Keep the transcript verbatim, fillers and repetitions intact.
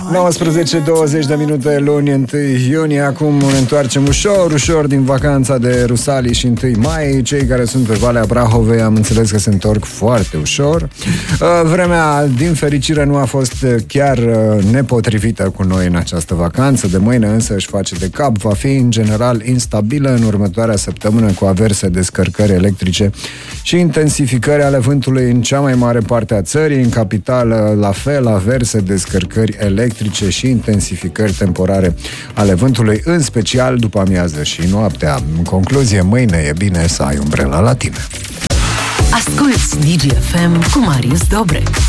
nouăsprezece douăzeci de minute, luni întâi iunie. Acum ne întoarcem ușor, ușor din vacanța de Rusalii și întâi mai. Cei care sunt pe Valea Brahovei am înțeles că se întorc foarte ușor. Vremea, din fericire, nu a fost chiar nepotrivită cu noi în această vacanță. De mâine însă își face de cap. Va fi în general instabilă în următoarea săptămână, cu averse descărcări electrice și intensificări ale vântului în cea mai mare parte a țării. În capitală, la fel, averse descărcări electrice și intensificări temporare ale vântului, în special după amiază și noaptea. În concluzie, mâine e bine să ai umbrela la tine. Asculți Digi F M cu Marius Dobrec.